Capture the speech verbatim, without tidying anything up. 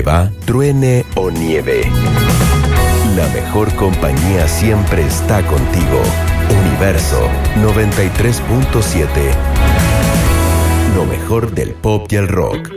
llueva, truene o nieve. La mejor compañía siempre está contigo. Universo noventa y tres punto siete. Lo mejor del pop y el rock.